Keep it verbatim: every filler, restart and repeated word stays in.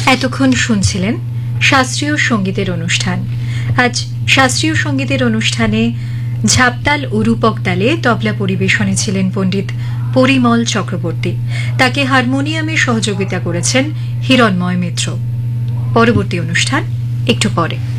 এতক্ষণ শুনছিলেন শাস্ত্রীয় সঙ্গীতের অনুষ্ঠান। আজ শাস্ত্রীয় সঙ্গীতের অনুষ্ঠানে ঝাপতাল ও রূপক তালে তবলা পরিবেশনে ছিলেন পণ্ডিত পরিমল চক্রবর্তী। তাকে হারমোনিয়ামে সহযোগিতা করেছেন হিরণময় মিত্র। পরবর্তী অনুষ্ঠান একটু পরে।